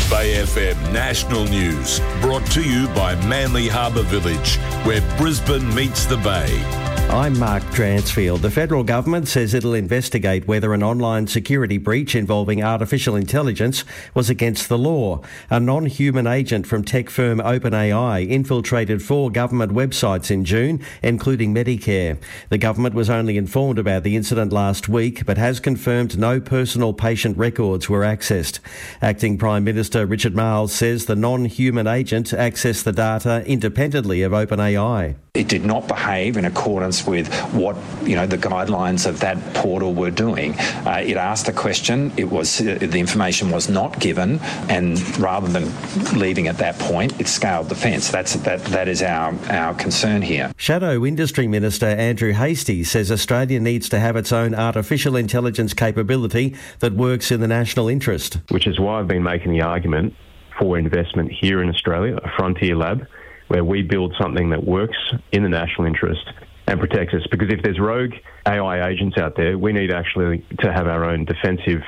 Bay FM National News, brought to you by Manly Harbour Village, where Brisbane meets the Bay. I'm Mark Dransfield. The federal government says it'll investigate whether an online security breach involving artificial intelligence was against the law. A non-human agent from tech firm OpenAI infiltrated 4 government websites in June, including Medicare. The government was only informed about the incident last week, but has confirmed no personal patient records were accessed. Acting Prime Minister Richard Marles says the non-human agent accessed the data independently of OpenAI. It did not behave in accordance with what the guidelines of that portal were doing. It asked a question. The information was not given, and rather than leaving at that point, it scaled the fence. That is our concern here. Shadow Industry Minister Andrew Hastie says Australia needs to have its own artificial intelligence capability that works in the national interest. Which is why I've been making the argument for investment here in Australia, a frontier lab, where we build something that works in the national interest and protects us. Because if there's rogue AI agents out there, we need actually to have our own defensive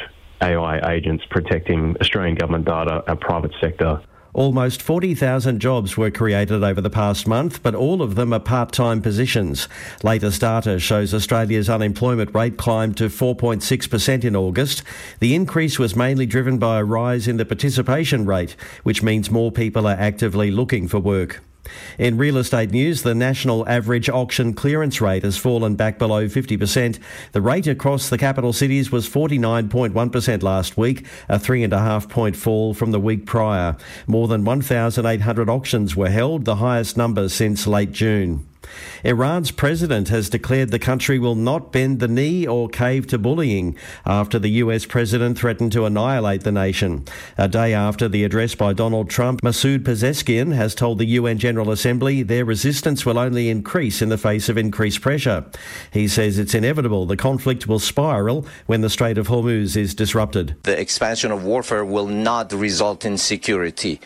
AI agents protecting Australian government data, our private sector. Almost 40,000 jobs were created over the past month, but all of them are part-time positions. Latest data shows Australia's unemployment rate climbed to 4.6% in August. The increase was mainly driven by a rise in the participation rate, which means more people are actively looking for work. In real estate news, the national average auction clearance rate has fallen back below 50%. The rate across the capital cities was 49.1% last week, a 3.5-point fall from the week prior. More than 1,800 auctions were held, the highest number since late June. Iran's president has declared the country will not bend the knee or cave to bullying after the US president threatened to annihilate the nation. A day after the address by Donald Trump, Masoud Pezeshkian has told the UN General Assembly their resistance will only increase in the face of increased pressure. He says it's inevitable the conflict will spiral when the Strait of Hormuz is disrupted. The expansion of warfare will not result in security.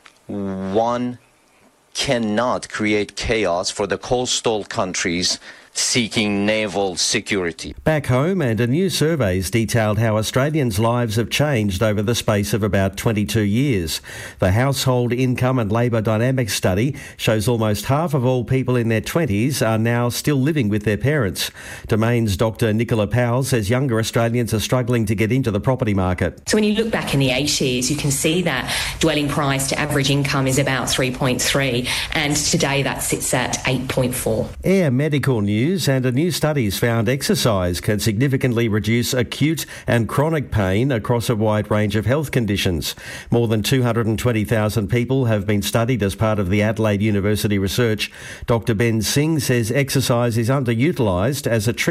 One cannot create chaos for the coastal countries seeking naval security. Back home, and a new survey has detailed how Australians' lives have changed over the space of about 22 years. The Household Income and Labour Dynamics study shows almost half of all people in their 20s are now still living with their parents. Domain's Dr Nicola Powell says younger Australians are struggling to get into the property market. So when you look back in the 80s, you can see that dwelling price to average income is about 3.3, and today that sits at 8.4. Air medical news, and a new study's found exercise can significantly reduce acute and chronic pain across a wide range of health conditions. More than 220,000 people have been studied as part of the Adelaide University research. Dr Ben Singh says exercise is underutilised as a treatment